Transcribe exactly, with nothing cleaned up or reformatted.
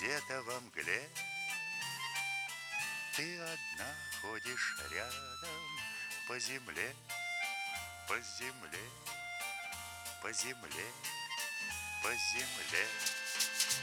где-то во мгле ты одна ходишь рядом по земле, по земле, по земле, по земле.